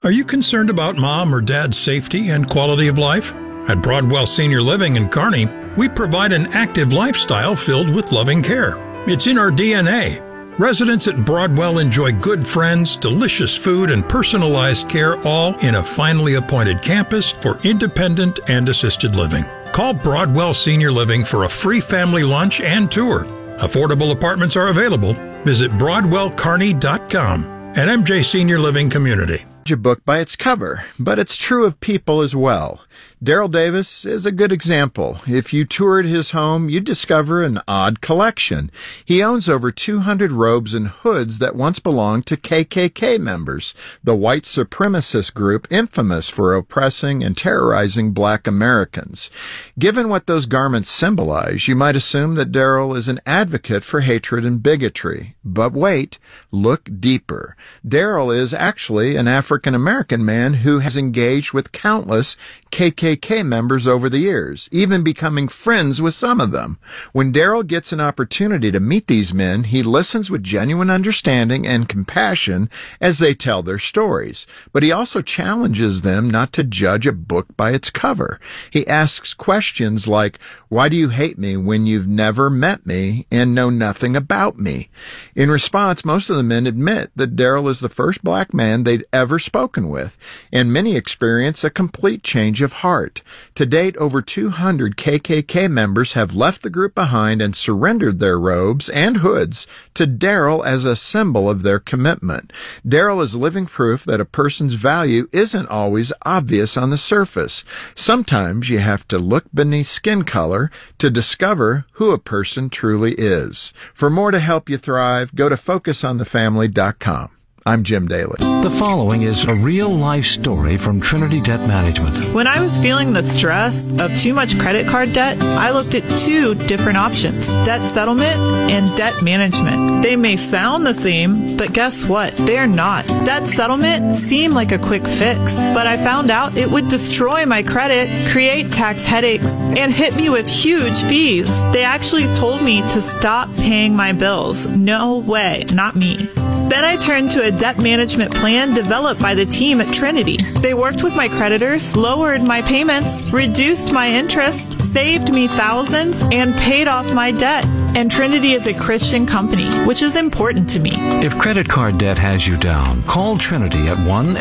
Are you concerned about mom or dad's safety and quality of life? At Broadwell Senior Living in Kearney, we provide an active lifestyle filled with loving care. It's in our DNA. Residents at Broadwell enjoy good friends, delicious food, and personalized care, all in a finely appointed campus for independent and assisted living. Call Broadwell Senior Living for a free family lunch and tour. Affordable apartments are available. Visit BroadwellKearney.com and MJ Senior Living Community. A book by its cover, but it's true of people as well. Daryl Davis is a good example. If you toured his home, you'd discover an odd collection. He owns over 200 robes and hoods that once belonged to KKK members, the white supremacist group infamous for oppressing and terrorizing black Americans. Given what those garments symbolize, you might assume that Daryl is an advocate for hatred and bigotry. But wait, look deeper. Daryl is actually an African-American man who has engaged with countless KKK members over the years, even becoming friends with some of them. When Daryl gets an opportunity to meet these men, he listens with genuine understanding and compassion as they tell their stories. But he also challenges them not to judge a book by its cover. He asks questions like, why do you hate me when you've never met me and know nothing about me? In response, most of the men admit that Daryl is the first black man they'd ever spoken with, and many experience a complete change of heart. To date, over 200 KKK members have left the group behind and surrendered their robes and hoods to Daryl as a symbol of their commitment. Daryl is living proof that a person's value isn't always obvious on the surface. Sometimes you have to look beneath skin color to discover who a person truly is. For more to help you thrive, go to FocusOnTheFamily.com. I'm Jim Daly. The following is a real-life story from Trinity Debt Management. When I was feeling the stress of too much credit card debt, I looked at two different options: debt settlement and debt management. They may sound the same, but guess what? They're not. Debt settlement seemed like a quick fix, but I found out it would destroy my credit, create tax headaches, and hit me with huge fees. They actually told me to stop paying my bills. No way, not me. Then I turned to a debt management plan developed by the team at Trinity. They worked with my creditors, lowered my payments, reduced my interest, saved me thousands, and paid off my debt. And Trinity is a Christian company, which is important to me. If credit card debt has you down, call Trinity at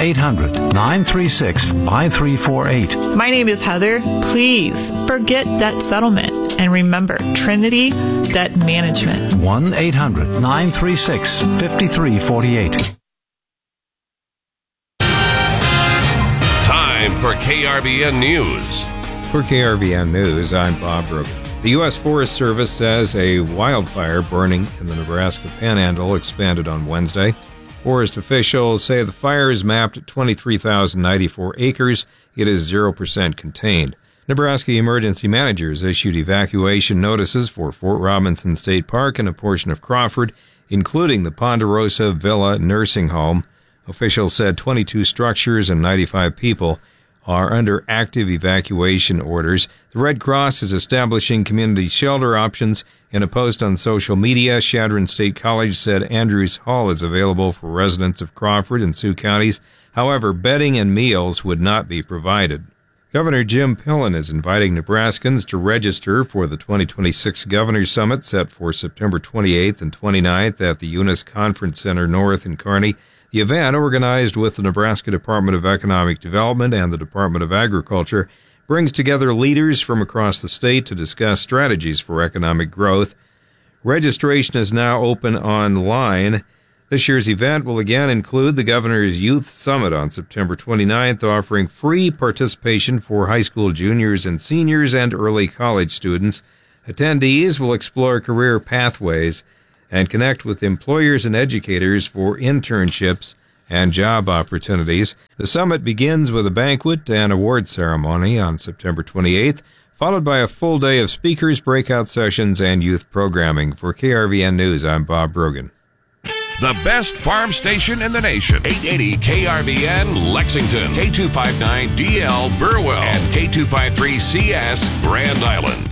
1-800-936-5348. My name is Heather. Please forget debt settlement. And remember, Trinity Debt Management. 1-800-936-5348. Time for KRVN News. For KRVN News, I'm Bob Brogan. The U.S. Forest Service says a wildfire burning in the Nebraska Panhandle expanded on Wednesday. Forest officials say the fire is mapped at 23,094 acres. It is 0% contained. Nebraska emergency managers issued evacuation notices for Fort Robinson State Park and a portion of Crawford, including the Ponderosa Villa nursing home. Officials said 22 structures and 95 people are under active evacuation orders. The Red Cross is establishing community shelter options. In a post on social media, Chadron State College said Andrews Hall is available for residents of Crawford and Sioux counties. However, bedding and meals would not be provided. Governor Jim Pillen is inviting Nebraskans to register for the 2026 Governor's Summit set for September 28th and 29th at the Eunice Conference Center North in Kearney. The event, organized with the Nebraska Department of Economic Development and the Department of Agriculture, brings together leaders from across the state to discuss strategies for economic growth. Registration is now open online. This year's event will again include the Governor's Youth Summit on September 29th, offering free participation for high school juniors and seniors and early college students. Attendees will explore career pathways and connect with employers and educators for internships and job opportunities. The summit begins with a banquet and award ceremony on September 28th, followed by a full day of speakers, breakout sessions, and youth programming. For KRVN News, I'm Bob Brogan. The best farm station in the nation. 880 KRVN Lexington, K259DL Burwell, and K253CS Grand Island.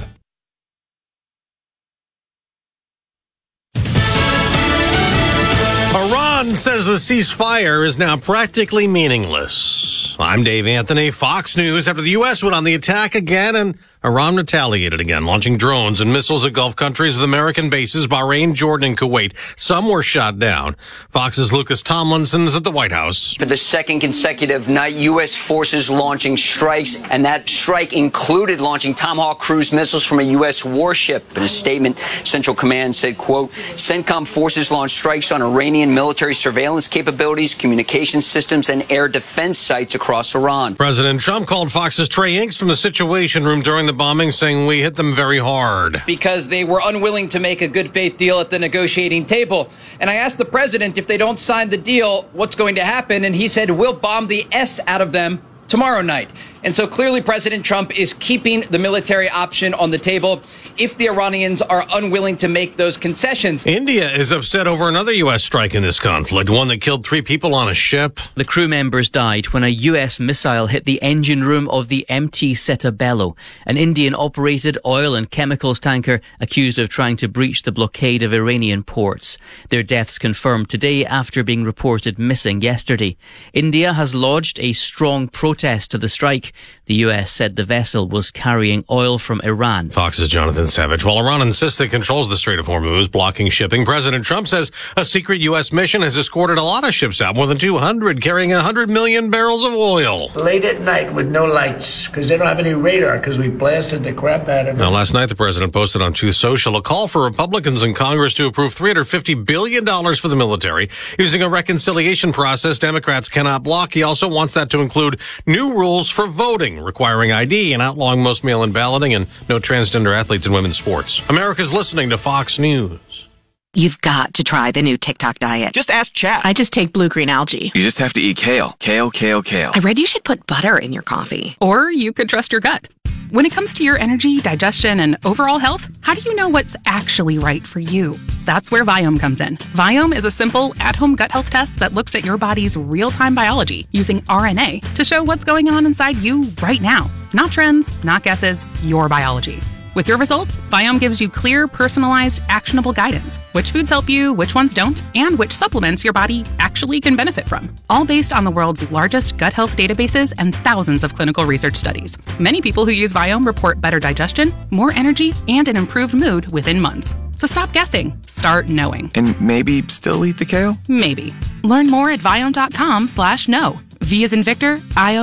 Iran says the ceasefire is now practically meaningless. I'm Dave Anthony, Fox News. After the U.S. went on the attack again and Iran retaliated again, launching drones and missiles at Gulf countries with American bases, Bahrain, Jordan, and Kuwait. Some were shot down. Fox's Lucas Tomlinson is at the White House. For the second consecutive night, U.S. forces launching strikes, and that strike included launching Tomahawk cruise missiles from a U.S. warship. In a statement, Central Command said, quote, CENTCOM forces launched strikes on Iranian military surveillance capabilities, communication systems, and air defense sites across Iran. President Trump called Fox's Trey Inks from the Situation Room during the bombing, saying we hit them very hard. Because they were unwilling to make a good faith deal at the negotiating table. And I asked the president, if they don't sign the deal, what's going to happen? And he said, we'll bomb the S out of them tomorrow night. And so clearly President Trump is keeping the military option on the table if the Iranians are unwilling to make those concessions. India is upset over another U.S. strike in this conflict, one that killed 3 people on a ship. The crew members died when a U.S. missile hit the engine room of the MT Setabelo, an Indian-operated oil and chemicals tanker accused of trying to breach the blockade of Iranian ports. Their deaths confirmed today after being reported missing yesterday. India has lodged a strong protest to the strike. The U.S. said the vessel was carrying oil from Iran. Fox's Jonathan Savage. While Iran insists it controls the Strait of Hormuz, blocking shipping, President Trump says a secret U.S. mission has escorted a lot of ships out, more than 200, carrying 100 million barrels of oil. Late at night with no lights, because they don't have any radar, because we blasted the crap out of them. Now, last night, the president posted on Truth Social a call for Republicans in Congress to approve $350 billion for the military. Using a reconciliation process Democrats cannot block. He also wants that to include new rules for voting, requiring ID and outlawing most mail-in balloting and no transgender athletes in women's sports. America's listening to Fox News. You've got to try the new TikTok diet. Just ask chat. I just take blue-green algae. You just have to eat kale. Kale, kale, kale. I read you should put butter in your coffee. Or you could trust your gut. When it comes to your energy, digestion, and overall health, how do you know what's actually right for you? That's where Viome comes in. Viome is a simple, at-home gut health test that looks at your body's real-time biology using RNA to show what's going on inside you right now. Not trends, not guesses, your biology. With your results, Viome gives you clear, personalized, actionable guidance. Which foods help you, which ones don't, and which supplements your body actually can benefit from. All based on the world's largest gut health databases and thousands of clinical research studies. Many people who use Viome report better digestion, more energy, and an improved mood within months. So stop guessing. Start knowing. And maybe still eat the kale? Maybe. Learn more at Viome.com/know. V as in Victor,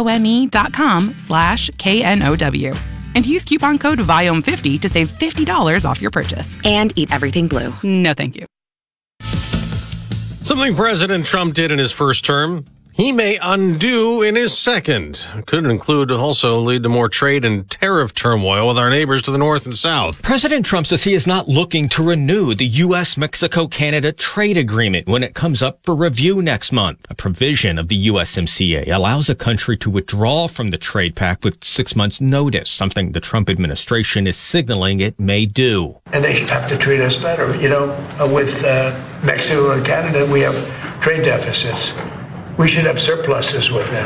IOME.com/KNOW. And use coupon code VIOME50 to save $50 off your purchase. And eat everything blue. No, thank you. Something President Trump did in his first term, he may undo in his second. It could include also lead to more trade and tariff turmoil with our neighbors to the north and south. President Trump says he is not looking to renew the U.S.-Mexico-Canada trade agreement when it comes up for review next month. A provision of the USMCA allows a country to withdraw from the trade pact with 6 months' notice, something the Trump administration is signaling it may do. And they have to treat us better. You know, with Mexico and Canada, we have trade deficits. We should have surpluses with them.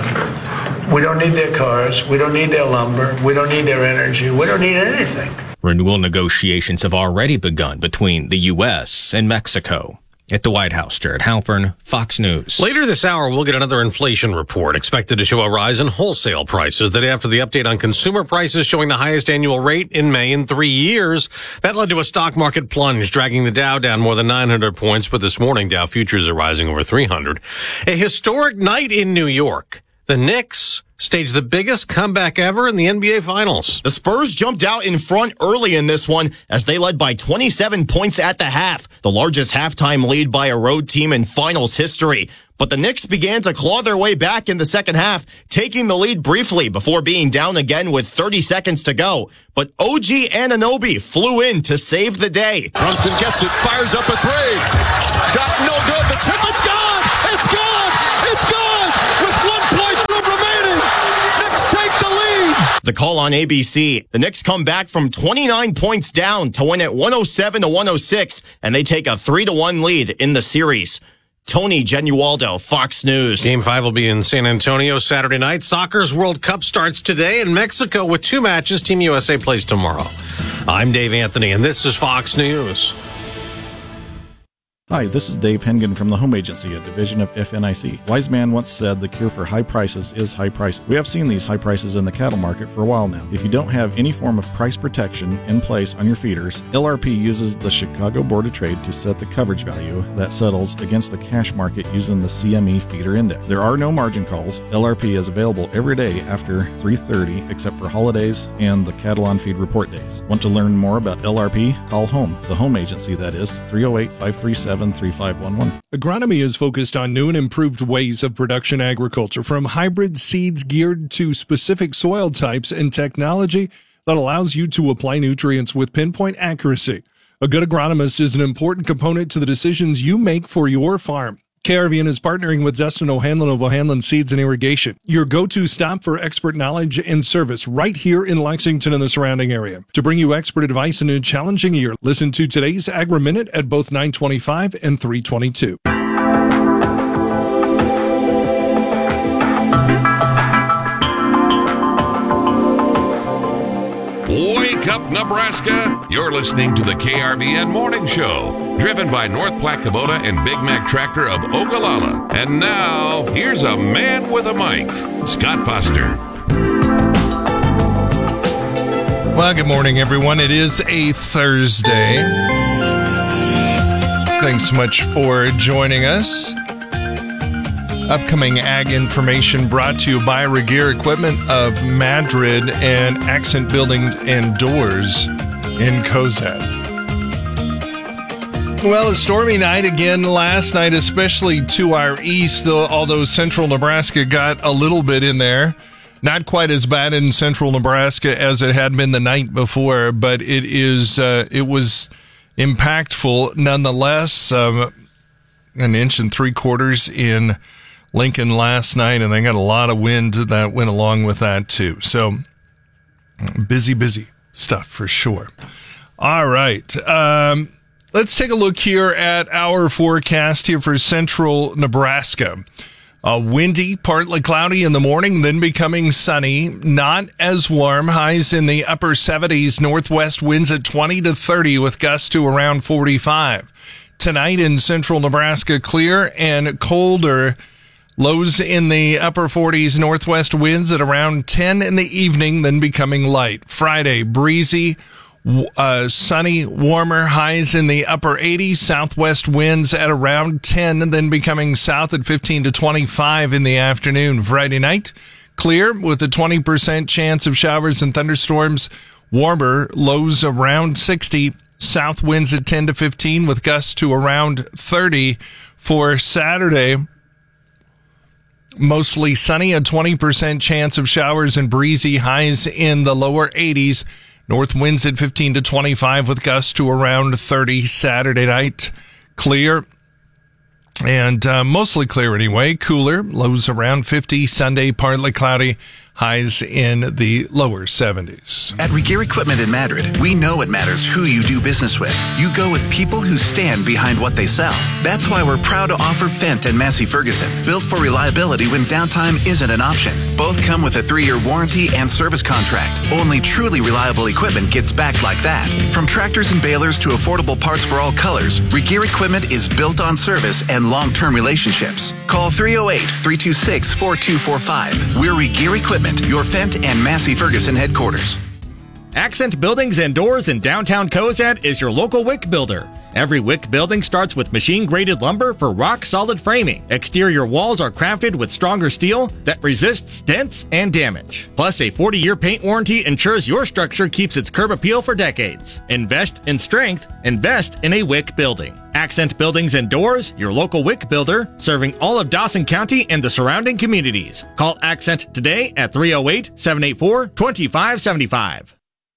We don't need their cars. We don't need their lumber. We don't need their energy. We don't need anything. Renewal negotiations have already begun between the U.S. and Mexico. At the White House, Jared Halpern, Fox News. Later this hour, we'll get another inflation report expected to show a rise in wholesale prices the day after the update on consumer prices showing the highest annual rate in May in 3 years. That led to a stock market plunge, dragging the Dow down more than 900 points. But this morning, Dow futures are rising over 300. A historic night in New York. The Knicks staged the biggest comeback ever in the NBA Finals. The Spurs jumped out in front early in this one as they led by 27 points at the half, the largest halftime lead by a road team in Finals history. But the Knicks began to claw their way back in the second half, taking the lead briefly before being down again with 30 seconds to go. But OG Anunoby flew in to save the day. Brunson gets it, fires up a three. Got no good. The tip, it's gone! It's gone! It's gone! With 1.2 remaining, Knicks take the lead. The call on ABC. The Knicks come back from 29 points down to win at 107-106, and they take a 3-1 lead in the series. Tony Genualdo, Fox News. Game 5 will be in San Antonio Saturday night. Soccer's World Cup starts today in Mexico with 2 matches. Team USA plays tomorrow. I'm Dave Anthony, and this is Fox News. Hi, this is Dave Hengen from the Home Agency, a division of FNIC. Wise man once said the cure for high prices is high prices. We have seen these high prices in the cattle market for a while now. If you don't have any form of price protection in place on your feeders, LRP uses the Chicago Board of Trade to set the coverage value that settles against the cash market using the CME feeder index. There are no margin calls. LRP is available every day after 3:30 except for holidays and the cattle on feed report days. Want to learn more about LRP? Call HOME, the Home Agency, that is, 308-537-3511. Agronomy is focused on new and improved ways of production agriculture, from hybrid seeds geared to specific soil types and technology that allows you to apply nutrients with pinpoint accuracy. A good agronomist is an important component to the decisions you make for your farm. KRVN is partnering with Dustin O'Hanlon of O'Hanlon Seeds and Irrigation, your go-to stop for expert knowledge and service right here in Lexington and the surrounding area. To bring you expert advice in a challenging year, listen to today's Agri-Minute at both 9:25 and 3:22. Wake up, Nebraska! You're listening to the KRVN Morning Show, driven by North Platte Kubota and Big Mac Tractor of Ogallala. And now, here's a man with a mic, Scott Foster. Well, good morning, everyone. It is a Thursday. Thanks so much for joining us. Upcoming ag information brought to you by Regeer Equipment of Madrid and Accent Buildings and Doors in Cozad. Well, a stormy night again last night, especially to our east, although central Nebraska got a little bit in there. Not quite as bad in central Nebraska as it had been the night before, but it was impactful nonetheless. An inch and 3/4 in Lincoln last night, and they got a lot of wind that went along with that too. So busy stuff for sure. All right. Let's take a look here at our forecast here for central Nebraska. Windy, partly cloudy in the morning, then becoming sunny. Not as warm. Highs in the upper 70s. Northwest winds at 20 to 30 with gusts to around 45. Tonight in central Nebraska, clear and colder. Lows in the upper 40s, northwest winds at around 10 in the evening, then becoming light. Friday, breezy, sunny, warmer, highs in the upper 80s, southwest winds at around 10, and then becoming south at 15 to 25 in the afternoon. Friday night, clear with a 20% chance of showers and thunderstorms, warmer, lows around 60, south winds at 10 to 15 with gusts to around 30. For Saturday, mostly sunny, a 20% chance of showers and breezy, highs in the lower 80s. North winds at 15 to 25 with gusts to around 30. Saturday night, clear and mostly clear anyway. Cooler, lows around 50. Sunday, partly cloudy. Highs in the lower 70s. At Regeer Equipment in Madrid, we know it matters who you do business with. You go with people who stand behind what they sell. That's why we're proud to offer Fendt and Massey Ferguson, built for reliability when downtime isn't an option. Both come with a 3-year warranty and service contract. Only truly reliable equipment gets backed like that. From tractors and balers to affordable parts for all colors, Regeer Equipment is built on service and long-term relationships. Call 308-326-4245. We're Regeer Equipment, your Fendt and Massey Ferguson headquarters. Accent Buildings and Doors in downtown Cozad is your local WIC builder. Every WIC building starts with machine-graded lumber for rock-solid framing. Exterior walls are crafted with stronger steel that resists dents and damage. Plus, a 40-year paint warranty ensures your structure keeps its curb appeal for decades. Invest in strength. Invest in a WIC building. Accent Buildings and Doors, your local WIC builder, serving all of Dawson County and the surrounding communities. Call Accent today at 308-784-2575.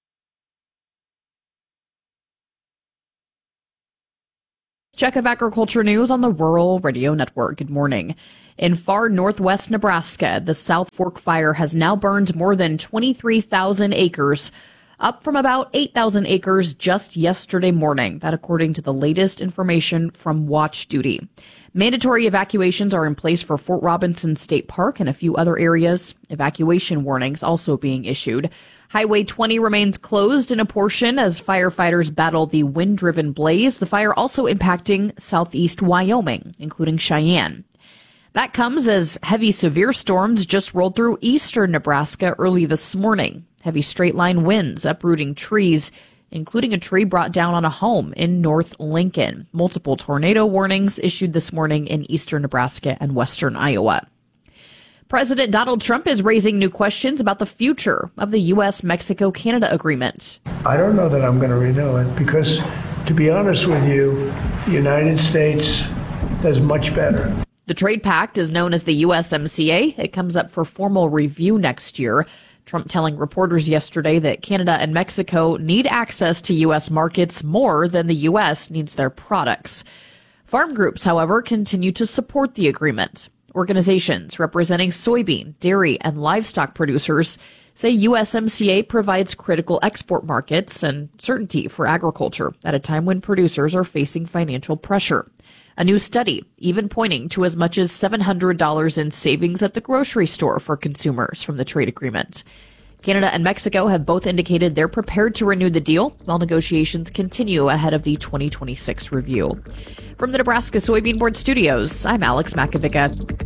Check of agriculture news on the Rural Radio Network. Good morning. In far northwest Nebraska, the South Fork fire has now burned more than 23,000 acres, up from about 8,000 acres just yesterday morning. That according to the latest information from Watch Duty. Mandatory evacuations are in place for Fort Robinson State Park and a few other areas. Evacuation warnings also being issued. Highway 20 remains closed in a portion as firefighters battle the wind-driven blaze. The fire also impacting southeast Wyoming, including Cheyenne. That comes as heavy severe storms just rolled through eastern Nebraska early this morning. Heavy straight-line winds uprooting trees, including a tree brought down on a home in North Lincoln. Multiple tornado warnings issued this morning in eastern Nebraska and western Iowa. President Donald Trump is raising new questions about the future of the U.S.-Mexico-Canada agreement. I don't know that I'm going to renew it because, to be honest with you, the United States does much better. The trade pact is known as the USMCA. It comes up for formal review next year. Trump telling reporters yesterday that Canada and Mexico need access to U.S. markets more than the U.S. needs their products. Farm groups, however, continue to support the agreement. Organizations representing soybean, dairy, and livestock producers say USMCA provides critical export markets and certainty for agriculture at a time when producers are facing financial pressure. A new study even pointing to as much as $700 in savings at the grocery store for consumers from the trade agreement. Canada and Mexico have both indicated they're prepared to renew the deal while negotiations continue ahead of the 2026 review. From the Nebraska Soybean Board Studios, I'm Alex Makovica.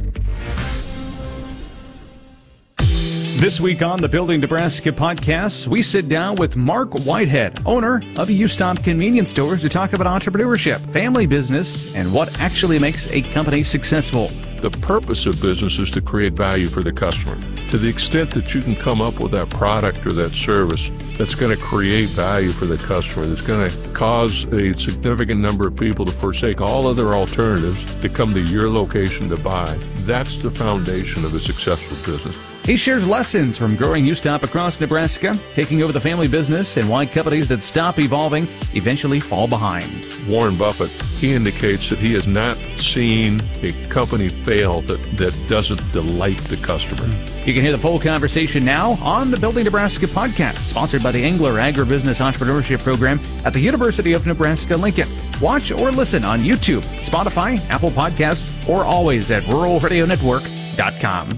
This week on the Building Nebraska podcast, we sit down with Mark Whitehead, owner of U-Stop Convenience Stores, to talk about entrepreneurship, family business, and what actually makes a company successful. The purpose of business is to create value for the customer. To the extent that you can come up with that product or that service that's going to create value for the customer, that's going to cause a significant number of people to forsake all other alternatives to come to your location to buy, that's the foundation of a successful business. He shares lessons from growing U-Stop across Nebraska, taking over the family business, and why companies that stop evolving eventually fall behind. Warren Buffett, he indicates that he has not seen a company fail that doesn't delight the customer. You can hear the full conversation now on the Building Nebraska podcast, sponsored by the Engler Agribusiness Entrepreneurship Program at the University of Nebraska-Lincoln. Watch or listen on YouTube, Spotify, Apple Podcasts, or always at ruralradionetwork.com.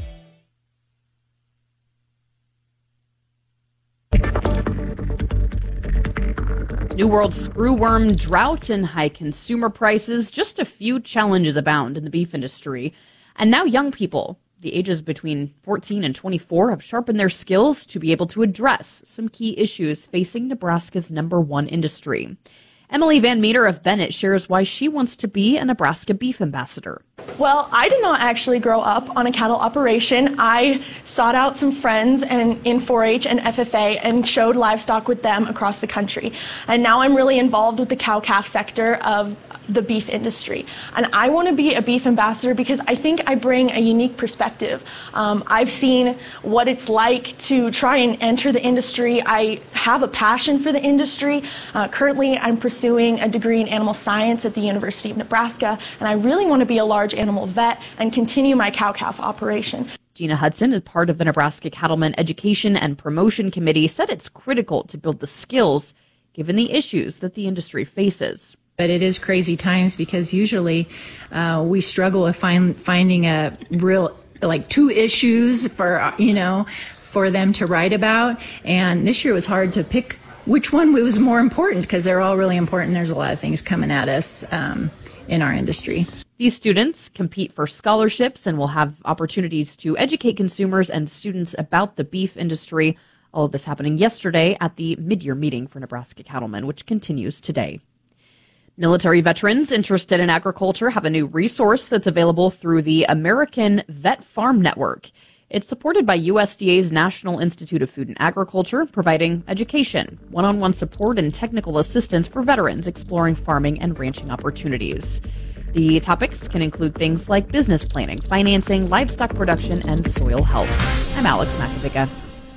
New World screwworm, drought, and high consumer prices. Just a few challenges abound in the beef industry. And now young people, the ages between 14 and 24, have sharpened their skills to be able to address some key issues facing Nebraska's #1 industry. Emily Van Meter of Bennett shares why she wants to be a Nebraska beef ambassador. Well, I did not actually grow up on a cattle operation. I sought out some friends in 4-H and FFA and showed livestock with them across the country. And now I'm really involved with the cow-calf sector of the beef industry. And I want to be a beef ambassador because I think I bring a unique perspective. I've seen what it's like to try and enter the industry. I have a passion for the industry. Currently, I'm pursuing a degree in animal science at the University of Nebraska, and I really want to be a large animal vet and continue my cow-calf operation. Gina Hudson, is part of the Nebraska Cattlemen Education and Promotion Committee, said it's critical to build the skills given the issues that the industry faces. But it is crazy times because usually we struggle with finding a real, like, 2 issues for them to write about. And this year was hard to pick which one was more important because they're all really important. There's a lot of things coming at us in our industry. These students compete for scholarships and will have opportunities to educate consumers and students about the beef industry. All of this happening yesterday at the mid-year meeting for Nebraska Cattlemen, which continues today. Military veterans interested in agriculture have a new resource that's available through the American Vet Farm Network. It's supported by USDA's National Institute of Food and Agriculture, providing education, one-on-one support, and technical assistance for veterans exploring farming and ranching opportunities. The topics can include things like business planning, financing, livestock production, and soil health. I'm Alex Makovica.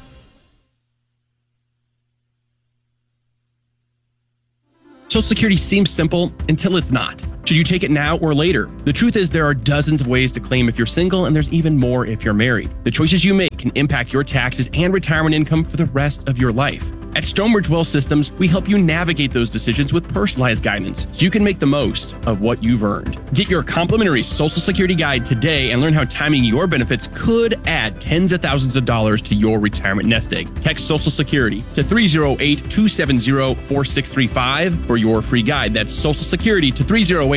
Social Security seems simple until it's not. Should you take it now or later? The truth is there are dozens of ways to claim if you're single, and there's even more if you're married. The choices you make can impact your taxes and retirement income for the rest of your life. At Stonebridge Well Systems, we help you navigate those decisions with personalized guidance so you can make the most of what you've earned. Get your complimentary Social Security guide today and learn how timing your benefits could add tens of thousands of dollars to your retirement nest egg. Text Social Security to 308-270-4635 for your free guide. That's Social Security to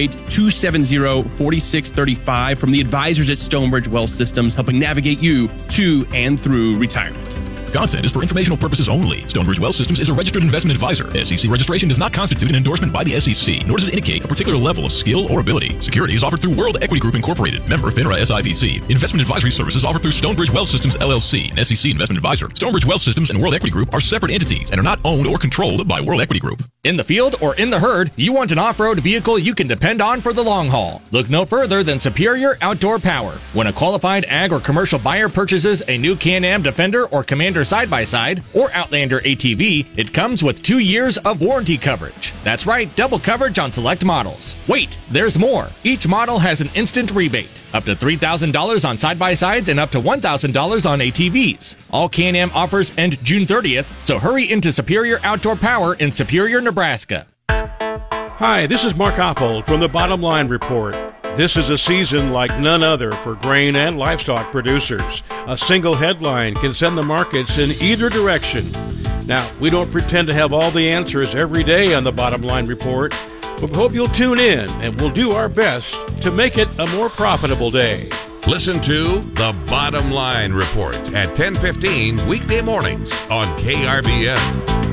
308-270-4635 from the advisors at Stonebridge Well Systems, helping navigate you to and through retirement. Content is for informational purposes only. Stonebridge Well Systems is a registered investment advisor. SEC registration does not constitute an endorsement by the SEC, nor does it indicate a particular level of skill or ability. Securities offered through World Equity Group Incorporated, member FINRA SIPC. Investment advisory services offered through Stonebridge Well Systems LLC, an SEC investment advisor. Stonebridge Well Systems and World Equity Group are separate entities and are not owned or controlled by World Equity Group. In the field or in the herd, you want an off-road vehicle you can depend on for the long haul. Look no further than Superior Outdoor Power. When a qualified ag or commercial buyer purchases a new Can-Am Defender or Commander side-by-side or Outlander ATV, it comes with 2 years of warranty coverage. That's right, double coverage on select models. Wait, there's more. Each model has an instant rebate, up to $3,000 on side-by-sides and up to $1,000 on ATVs. All Can-Am offers end June 30th, so hurry into Superior Outdoor Power in Superior, Nebraska. Hi, this is Mark Oppold from the Bottom Line Report. This is a season like none other for grain and livestock producers. A single headline can send the markets in either direction. Now, we don't pretend to have all the answers every day on the Bottom Line Report, but we hope you'll tune in and we'll do our best to make it a more profitable day. Listen to The Bottom Line Report at 10:15 weekday mornings on KRVN.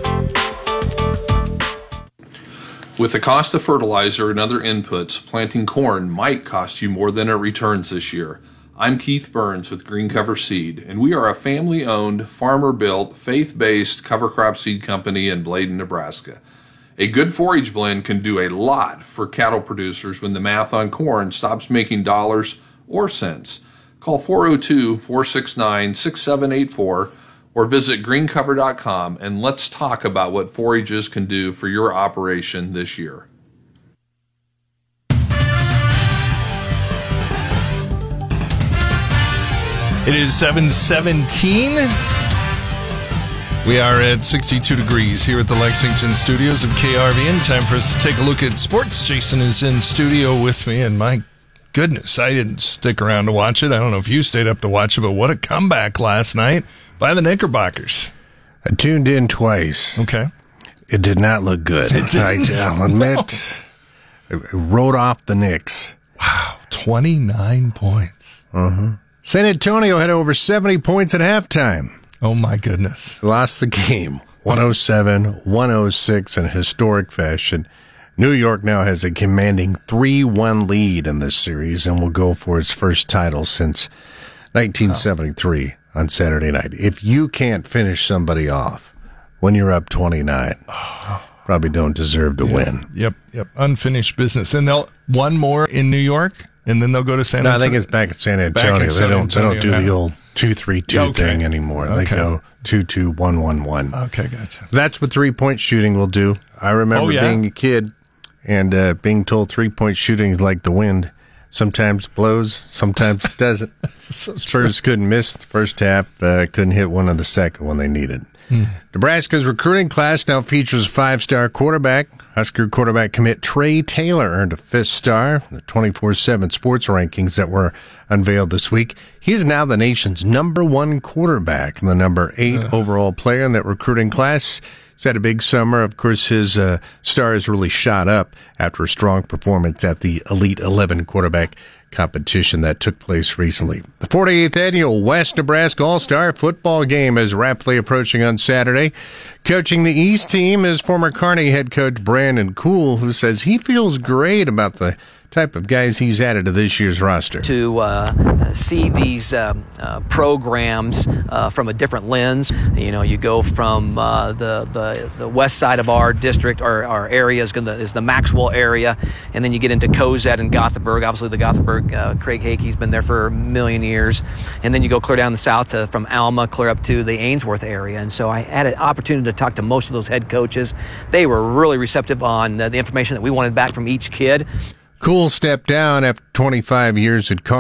With the cost of fertilizer and other inputs, planting corn might cost you more than it returns this year. I'm Keith Burns with Green Cover Seed, and we are a family-owned, farmer-built, faith-based cover crop seed company in Bladen, Nebraska. A good forage blend can do a lot for cattle producers when the math on corn stops making dollars or cents. Call 402-469-6784 or visit greencover.com and let's talk about what forages can do for your operation this year. It is 7:17. We are at 62 degrees here at the Lexington studios of KRVN. Time for us to take a look at sports. Jason is in studio with me, and my goodness, I didn't stick around to watch it. I don't know if you stayed up to watch it, but what a comeback last night by the Knickerbockers. I tuned in twice. Okay. It did not look good. I'll admit. I wrote off the Knicks. Wow, 29 points. San Antonio had over 70 points at halftime. Oh, my goodness. Lost the game, 107-106 in historic fashion. New York now has a commanding 3-1 lead in this series and will go for its first title since 1973 on Saturday night. If you can't finish somebody off when you're up 29, probably don't deserve to win. Yep. Unfinished business. And they'll one more in New York, and then they'll go to San Antonio. No, I think it's back at San Antonio. They don't do the old 2-3-2 thing anymore. They go 2-2-1-1-1. Okay, gotcha. That's what three-point shooting will do. I remember being a kid and being told three-point shooting is like the wind. Sometimes it blows, sometimes it doesn't. Spurs couldn't miss the first half, couldn't hit one on the second when they needed. Nebraska's recruiting class now features a 5-star quarterback. Husker quarterback commit Trey Taylor earned a 5th star in the 24/7 sports rankings that were unveiled this week. He is now the nation's #1 quarterback and the #8 overall player in that recruiting class. He's had a big summer. Of course, his star has really shot up after a strong performance at the Elite 11 quarterback competition that took place recently. The 48th annual West Nebraska All-Star football game is rapidly approaching on Saturday. Coaching the East team is former Kearney head coach Brandon Kuhl, who says he feels great about the type of guys he's added to this year's roster. To see these programs from a different lens. You know, you go from the west side of our district, our area is the Maxwell area, and then you get into Cozad and Gothenburg. Obviously, the Gothenburg, Craig Hakey's been there for a million years, and then you go clear down the south from Alma, clear up to the Ainsworth area. And so I had an opportunity to talk to most of those head coaches. They were really receptive on the information that we wanted back from each kid. Kuhl stepped down after 25 years at Kearney.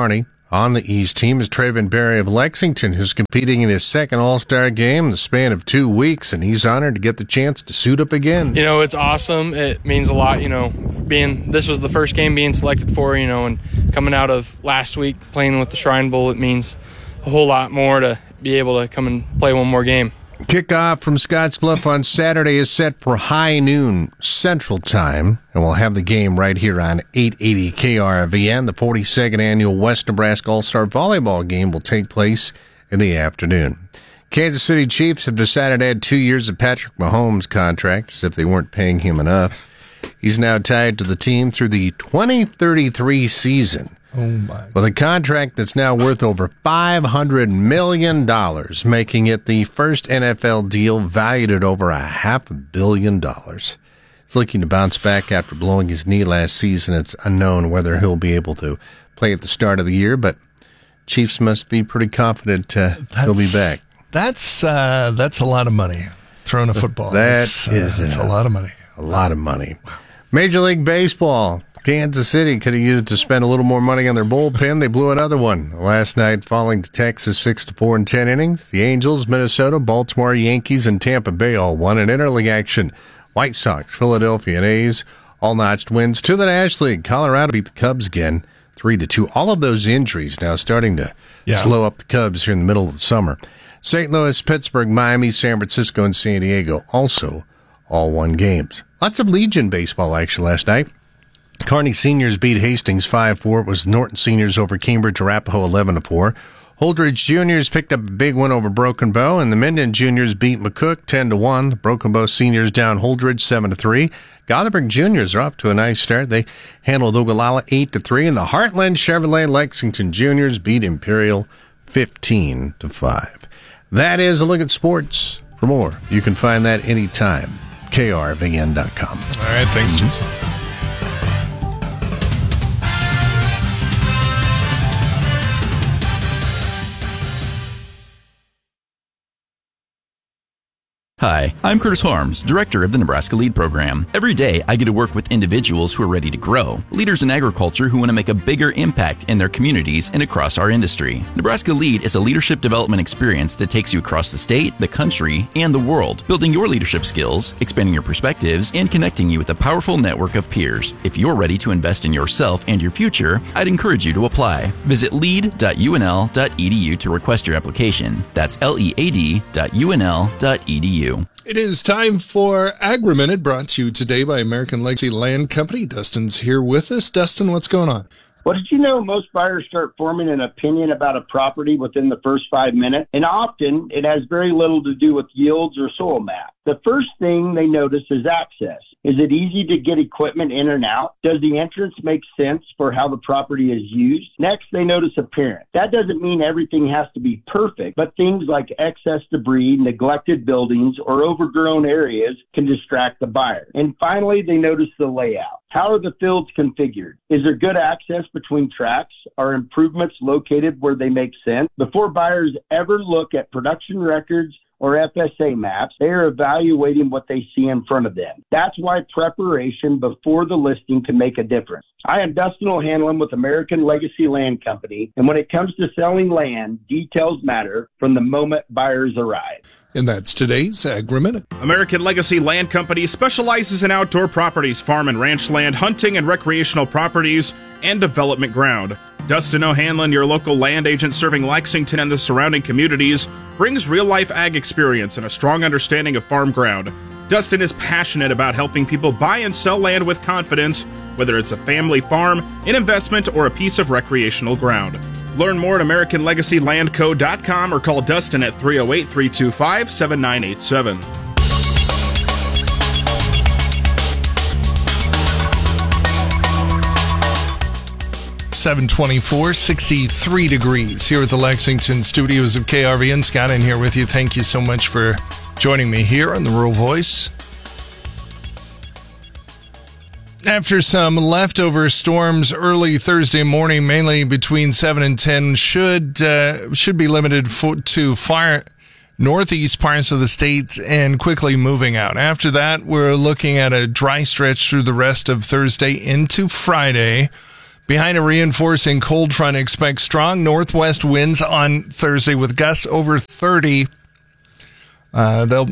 On the East team is Traven Berry of Lexington, who's competing in his second All-Star game in the span of 2 weeks, and he's honored to get the chance to suit up again. It's awesome. It means a lot, this was the first game being selected for, and coming out of last week playing with the Shrine Bowl, it means a whole lot more to be able to come and play one more game. Kickoff from Scottsbluff on Saturday is set for high noon Central Time, and we'll have the game right here on 880 KRVN. The 42nd annual West Nebraska All-Star Volleyball game will take place in the afternoon. Kansas City Chiefs have decided to add 2 years of Patrick Mahomes' contract, as if they weren't paying him enough. He's now tied to the team through the 2033 season. Oh my! With a contract that's now worth over $500 million, making it the first NFL deal valued at over $500 million. He's looking to bounce back after blowing his knee last season. It's unknown whether he'll be able to play at the start of the year, but Chiefs must be pretty confident he'll be back. That's a lot of money throwing a football. That's a lot of money. A lot of money. Major League Baseball. Kansas City could have used it to spend a little more money on their bullpen. They blew another one last night, falling to Texas 6-4 in 10 innings. The Angels, Minnesota, Baltimore, Yankees, and Tampa Bay all won in interleague action. White Sox, Philadelphia, and A's all notched wins to the National League. Colorado beat the Cubs again, 3-2. All of those injuries now starting to slow up the Cubs here in the middle of the summer. St. Louis, Pittsburgh, Miami, San Francisco, and San Diego also all won games. Lots of Legion baseball action last night. Kearney Seniors beat Hastings 5-4. It was Norton Seniors over Cambridge Arapahoe 11-4. Holdridge Juniors picked up a big win over Broken Bow, and the Minden Juniors beat McCook 10-1. The Broken Bow Seniors down Holdridge 7-3. Gothenburg Juniors are off to a nice start. They handled Ogallala 8-3, and the Heartland Chevrolet Lexington Juniors beat Imperial 15-5. That is a look at sports. For more, you can find that anytime. KRVN.com. All right, thanks, Jason. Hi, I'm Curtis Harms, Director of the Nebraska LEAD program. Every day, I get to work with individuals who are ready to grow, leaders in agriculture who want to make a bigger impact in their communities and across our industry. Nebraska LEAD is a leadership development experience that takes you across the state, the country, and the world, building your leadership skills, expanding your perspectives, and connecting you with a powerful network of peers. If you're ready to invest in yourself and your future, I'd encourage you to apply. Visit lead.unl.edu to request your application. That's lead.unl.edu. It is time for Agri-Minute, brought to you today by American Legacy Land Company. Dustin's here with us. Dustin, what's going on? Well, did you know most buyers start forming an opinion about a property within the first 5 minutes? And often it has very little to do with yields or soil map. The first thing they notice is access. Is it easy to get equipment in and out? Does the entrance make sense for how the property is used? Next, they notice appearance. That doesn't mean everything has to be perfect, but things like excess debris, neglected buildings, or overgrown areas can distract the buyer. And finally, they notice the layout. How are the fields configured? Is there good access between tracks? Are improvements located where they make sense? Before buyers ever look at production records or FSA maps, they are evaluating what they see in front of them. That's why preparation before the listing can make a difference. I am Dustin O'Hanlon with American Legacy Land Company, and when it comes to selling land, details matter from the moment buyers arrive. And that's today's Agri-Minute. American Legacy Land Company specializes in outdoor properties, farm and ranch land, hunting and recreational properties, and development ground. Dustin O'Hanlon, your local land agent serving Lexington and the surrounding communities, brings real-life ag experience and a strong understanding of farm ground. Dustin is passionate about helping people buy and sell land with confidence, whether it's a family farm, an investment, or a piece of recreational ground. Learn more at AmericanLegacyLandCo.com or call Dustin at 308-325-7987. .724, 63 degrees here at the Lexington studios of KRVN. Scott in here with you. Thank you so much for joining me here on the Rural Voice. After some leftover storms early Thursday morning, mainly between 7 and 10, should be limited to far northeast parts of the state and quickly moving out. After that, we're looking at a dry stretch through the rest of Thursday into Friday. Behind a reinforcing cold front, expect strong northwest winds on Thursday with gusts over 30. They'll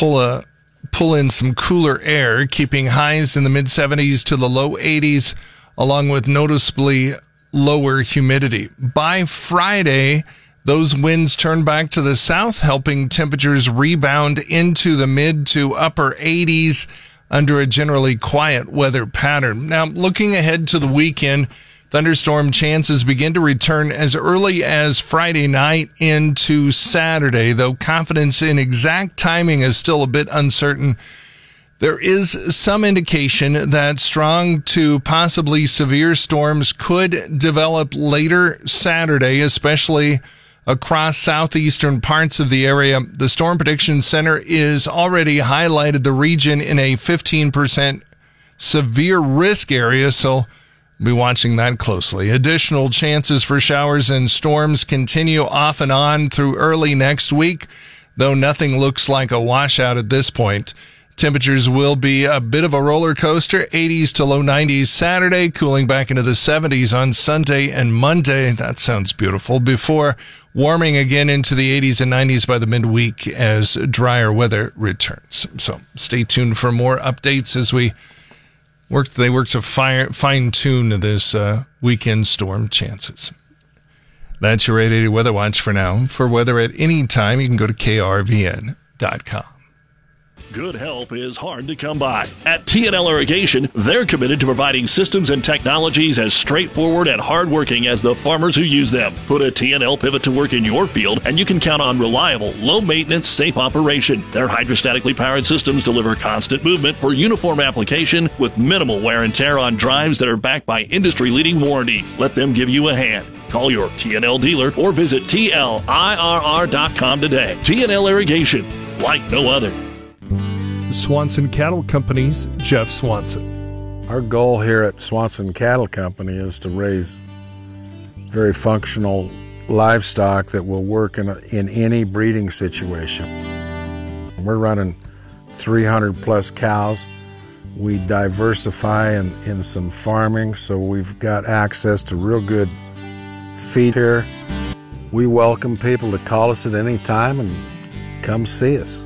pull in some cooler air, keeping highs in the mid-70s to the low 80s, along with noticeably lower humidity. By Friday, those winds turn back to the south, helping temperatures rebound into the mid to upper 80s under a generally quiet weather pattern. Now, looking ahead to the weekend, thunderstorm chances begin to return as early as Friday night into Saturday, though confidence in exact timing is still a bit uncertain. There is some indication that strong to possibly severe storms could develop later Saturday, especially across southeastern parts of the area. The Storm Prediction Center is already highlighted the region in a 15% severe risk area, so we'll be watching that closely. Additional chances for showers and storms continue off and on through early next week, though nothing looks like a washout at this point. Temperatures will be a bit of a roller coaster, 80s to low 90s Saturday, cooling back into the 70s on Sunday and Monday. That sounds beautiful. Before warming again into the 80s and 90s by the midweek as drier weather returns. So stay tuned for more updates as we work to fine-tune this weekend storm chances. That's your 880 Weather Watch for now. For weather at any time, you can go to krvn.com. Good help is hard to come by. At T&L Irrigation, they're committed to providing systems and technologies as straightforward and hardworking as the farmers who use them. Put a T&L pivot to work in your field, and you can count on reliable, low-maintenance, safe operation. Their hydrostatically powered systems deliver constant movement for uniform application with minimal wear and tear on drives that are backed by industry-leading warranties. Let them give you a hand. Call your T&L dealer or visit TLIRR.com today. T&L Irrigation, like no other. Swanson Cattle Company's Jeff Swanson. Our goal here at Swanson Cattle Company is to raise very functional livestock that will work in any breeding situation. We're running 300 plus cows. We diversify in some farming, so we've got access to real good feed here. We welcome people to call us at any time and come see us.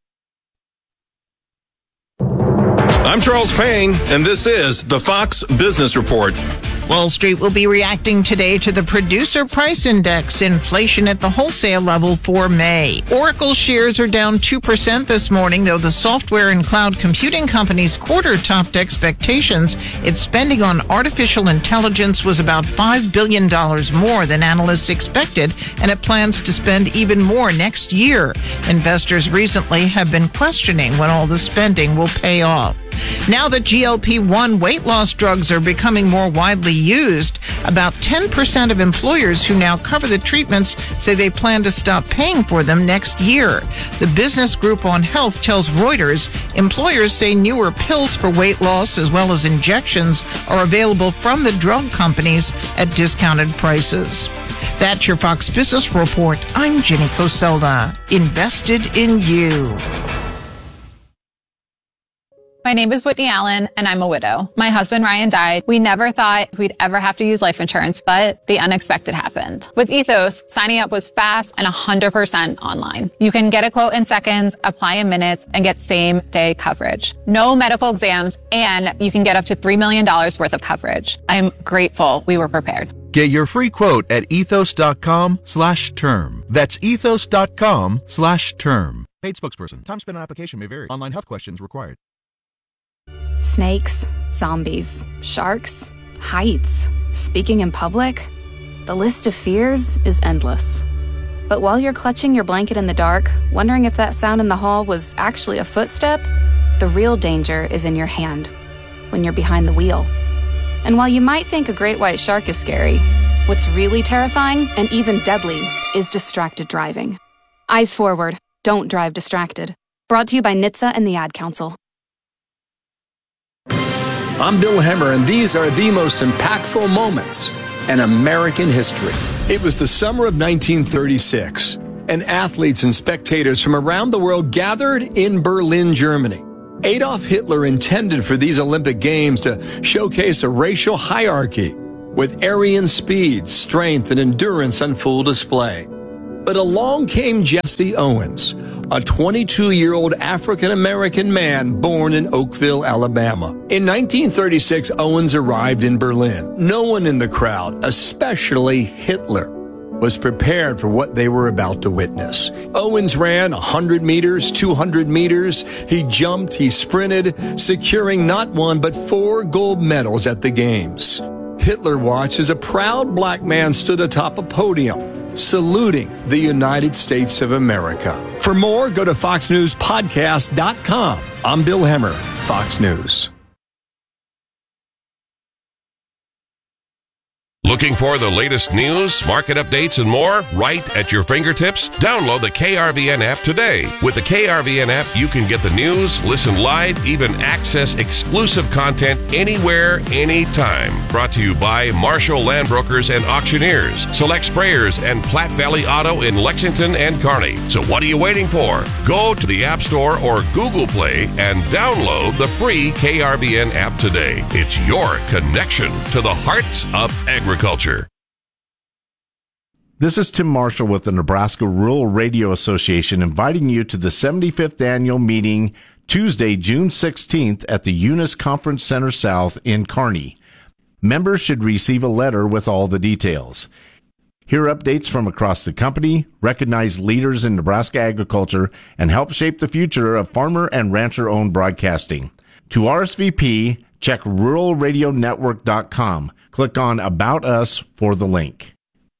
I'm Charles Payne, and this is the Fox Business Report. Wall Street will be reacting today to the Producer Price Index, inflation at the wholesale level for May. Oracle shares are down 2% this morning, though the software and cloud computing company's quarter topped expectations. Its spending on artificial intelligence was about $5 billion more than analysts expected, and it plans to spend even more next year. Investors recently have been questioning when all the spending will pay off. Now that GLP-1 weight loss drugs are becoming more widely used, about 10% of employers who now cover the treatments say they plan to stop paying for them next year. The Business Group on Health tells Reuters employers say newer pills for weight loss as well as injections are available from the drug companies at discounted prices. That's your Fox Business Report. I'm Jenny Coselda. Invested in you. My name is Whitney Allen, and I'm a widow. My husband, Ryan, died. We never thought we'd ever have to use life insurance, but the unexpected happened. With Ethos, signing up was fast and 100% online. You can get a quote in seconds, apply in minutes, and get same-day coverage. No medical exams, and you can get up to $3 million worth of coverage. I'm grateful we were prepared. Get your free quote at ethos.com/term. That's ethos.com/term. Paid spokesperson. Time spent on application may vary. Online health questions required. Snakes, zombies, sharks, heights, speaking in public. The list of fears is endless. But while you're clutching your blanket in the dark, wondering if that sound in the hall was actually a footstep, the real danger is in your hand, when you're behind the wheel. And while you might think a great white shark is scary, what's really terrifying and even deadly is distracted driving. Eyes forward, don't drive distracted. Brought to you by NHTSA and the Ad Council. I'm Bill Hemmer, and these are the most impactful moments in American history. It was the summer of 1936, and athletes and spectators from around the world gathered in Berlin, Germany. Adolf Hitler intended for these Olympic Games to showcase a racial hierarchy. with Aryan speed, strength, and endurance on full display. But along came Jesse Owens, a 22-year-old African-American man born in Oakville, Alabama. In 1936, Owens arrived in Berlin. No one in the crowd, especially Hitler, was prepared for what they were about to witness. Owens ran 100 meters, 200 meters. He jumped, he sprinted, securing not one but 4 gold medals at the games. Hitler watched as a proud black man stood atop a podium, saluting the United States of America. For more, go to FoxNewsPodcast.com. I'm Bill Hemmer, Fox News. Looking for the latest news, market updates, and more right at your fingertips? Download the KRVN app today. With the KRVN app, you can get the news, listen live, even access exclusive content anywhere, anytime. Brought to you by Marshall Land Brokers and Auctioneers, Select Sprayers, and Platte Valley Auto in Lexington and Kearney. So what are you waiting for? Go to the App Store or Google Play and download the free KRVN app today. It's your connection to the heart of agriculture. This is Tim Marshall with the Nebraska Rural Radio Association inviting you to the 75th annual meeting Tuesday, June 16th at the Eunice Conference Center South in Kearney. Members should receive a letter with all the details. Hear updates from across the company, recognize leaders in Nebraska agriculture, and help shape the future of farmer and rancher-owned broadcasting. To RSVP, check ruralradionetwork.com. Click on About Us for the link.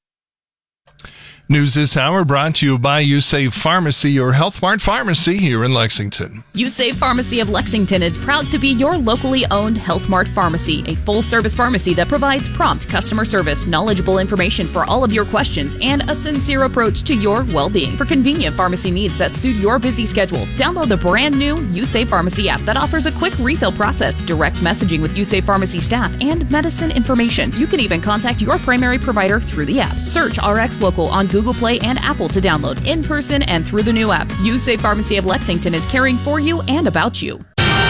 News this hour brought to you by USAVE Pharmacy, your Health Mart pharmacy here in Lexington. USAVE Pharmacy of Lexington is proud to be your locally owned Health Mart pharmacy, a full-service pharmacy that provides prompt customer service, knowledgeable information for all of your questions, and a sincere approach to your well-being. For convenient pharmacy needs that suit your busy schedule, download the brand new USAVE Pharmacy app that offers a quick refill process, direct messaging with USAVE Pharmacy staff, and medicine information. You can even contact your primary provider through the app. Search RX Local on Google Play and Apple to download in person and through the new app. USAVE Pharmacy of Lexington is caring for you and about you.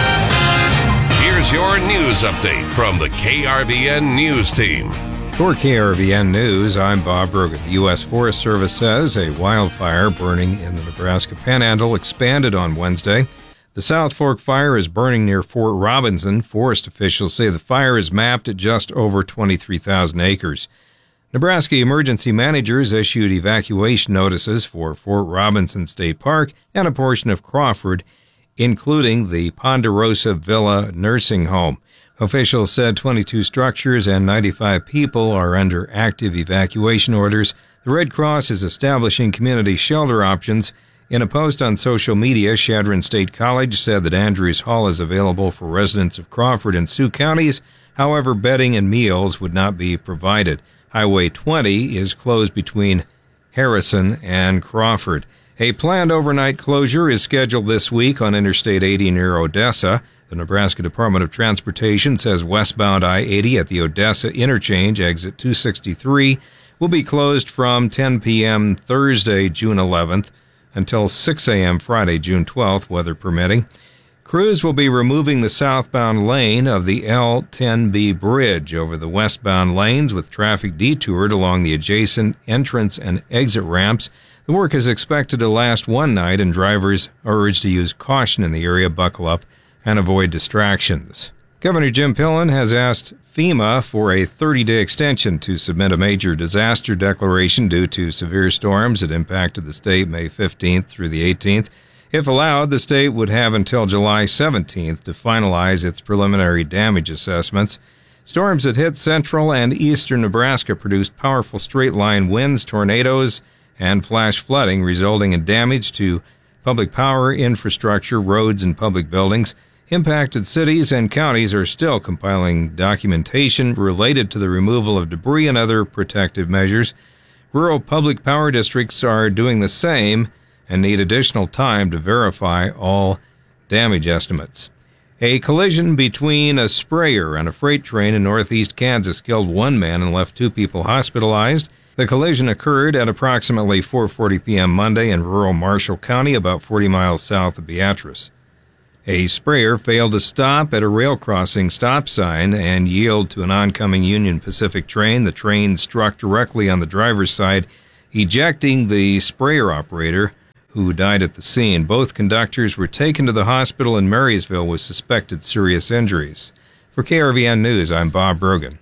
Here's your news update from the KRVN News Team. For KRVN News, I'm Bob Brogan. The U.S. Forest Service says a wildfire burning in the Nebraska Panhandle expanded on Wednesday. The South Fork fire is burning near Fort Robinson. Forest officials say the fire is mapped at just over 23,000 acres. Nebraska emergency managers issued evacuation notices for Fort Robinson State Park and a portion of Crawford, including the Ponderosa Villa Nursing Home. Officials said 22 structures and 95 people are under active evacuation orders. The Red Cross is establishing community shelter options. In a post on social media, Chadron State College said that Andrews Hall is available for residents of Crawford and Sioux counties. However, bedding and meals would not be provided. Highway 20 is closed between Harrison and Crawford. A planned overnight closure is scheduled this week on Interstate 80 near Odessa. The Nebraska Department of Transportation says westbound I-80 at the Odessa interchange, exit 263, will be closed from 10 p.m. Thursday, June 11th, until 6 a.m. Friday, June 12th, weather permitting. Crews will be removing the southbound lane of the L10B bridge over the westbound lanes with traffic detoured along the adjacent entrance and exit ramps. The work is expected to last one night, and drivers are urged to use caution in the area, buckle up, and avoid distractions. Governor Jim Pillen has asked FEMA for a 30-day extension to submit a major disaster declaration due to severe storms that impacted the state May 15th through the 18th. If allowed, the state would have until July 17th to finalize its preliminary damage assessments. Storms that hit central and eastern Nebraska produced powerful straight-line winds, tornadoes, and flash flooding, resulting in damage to public power, infrastructure, roads, and public buildings. Impacted cities and counties are still compiling documentation related to the removal of debris and other protective measures. Rural public power districts are doing the same and need additional time to verify all damage estimates. A collision between a sprayer and a freight train in northeast Kansas killed one man and left 2 people hospitalized. The collision occurred at approximately 4:40 p.m. Monday in rural Marshall County, about 40 miles south of Beatrice. A sprayer failed to stop at a rail crossing stop sign and yield to an oncoming Union Pacific train. The train struck directly on the driver's side, ejecting the sprayer operator, who died at the scene. Both conductors were taken to the hospital in Marysville with suspected serious injuries. For KRVN News, I'm Bob Brogan.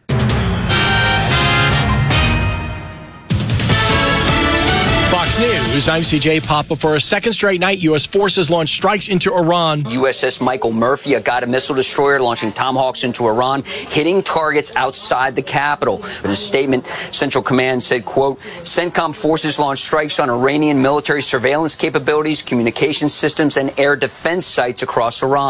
Fox News, I'm CJ Papa. For a second straight night, U.S. forces launched strikes into Iran. USS Michael Murphy, a guided missile destroyer, launching Tomahawks into Iran, hitting targets outside the capital. In a statement, Central Command said, quote, CENTCOM forces launched strikes on Iranian military surveillance capabilities, communication systems, and air defense sites across Iran.